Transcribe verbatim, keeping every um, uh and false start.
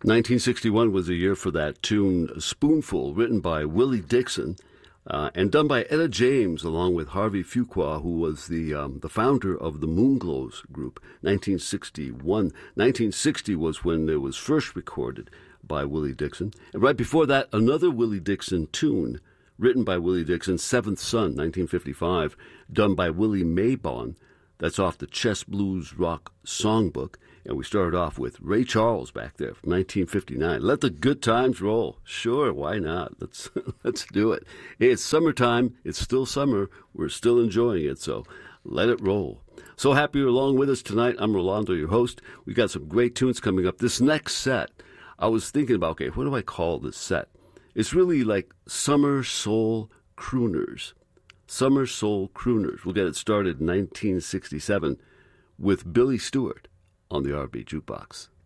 nineteen sixty-one was the year for that tune, Spoonful, written by Willie Dixon, uh, and done by Etta James, along with Harvey Fuqua, who was the um, the founder of the Moonglows group. nineteen sixty-one. nineteen sixty was when it was first recorded by Willie Dixon. And right before that, another Willie Dixon tune, written by Willie Dixon, Seventh Son, nineteen fifty-five, done by Willie Mabon. That's off the Chess Blues Rock Songbook. And we started off with Ray Charles back there from nineteen fifty-nine. Let the good times roll. Sure, why not? Let's let's do it. Hey, it's summertime. It's still summer. We're still enjoying it, so let it roll. So happy you're along with us tonight. I'm Rolando, your host. We've got some great tunes coming up. This next set, I was thinking about, okay, what do I call this set? It's really like Summer Soul Crooners. Summer Soul Crooners. We'll get it started in nineteen sixty-seven with Billy Stewart on the R B Jukebox.